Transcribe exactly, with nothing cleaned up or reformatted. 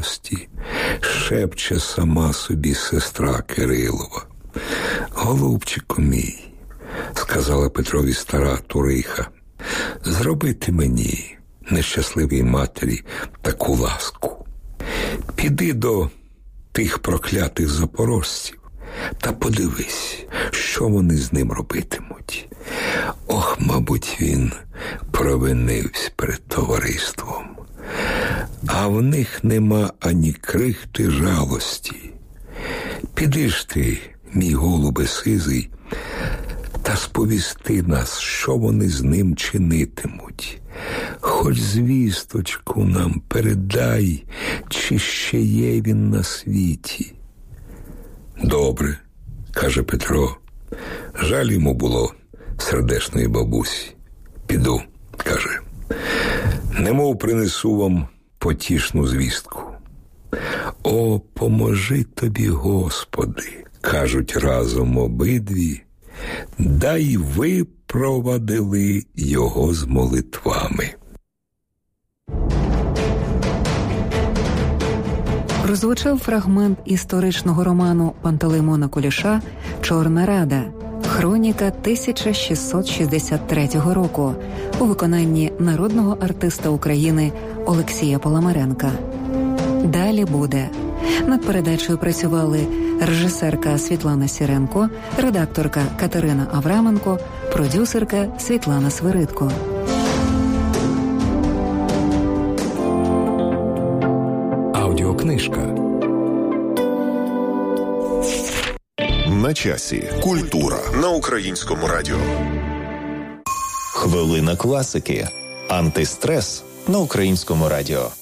жалості, шепче сама собі сестра Кирилова. «Голубчику мій», – сказала Петрові стара Туриха, – «зроби ти мені, нещасливій матері, таку ласку. Піди до тих проклятих запорожців та подивись, що вони з ним робитимуть. Ох, мабуть, він провинився перед товариством. А в них нема ані крихти жалості. Піди ж ти, мій голубе сизий, та сповісти нас, що вони з ним чинитимуть. Хоч звісточку нам передай, чи ще є він на світі». «Добре», – каже Петро. Жаль йому було сердешної бабусі. «Піду», – каже, – «немов принесу вам потішну звістку». «О, поможи тобі, Господи», – кажуть разом обидві, «дай випровадили його з молитвами». Прозвучав фрагмент історичного роману Пантелеймона Куліша «Чорна Рада», хроніка тисяча шістсот шістдесят третього року у виконанні народного артиста України Олексія Паламаренка. Далі буде. Над передачею працювали режисерка Світлана Сіренко, редакторка Катерина Авраменко, продюсерка Світлана Свиридко. Аудіокнижка. На часі. Культура на Українському радіо. Хвилина класики. Антистрес на Українському радіо.